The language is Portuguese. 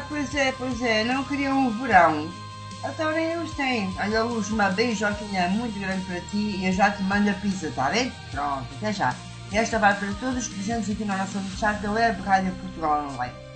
pois é, não queriam um verão. Então nem eles têm. Olha, Luz, uma beijoquinha muito grande para ti e eu já te mando a pizza, está bem? Pronto, até já. E esta vai para todos os presentes aqui na nossa chat da Web Rádio Portugal Online.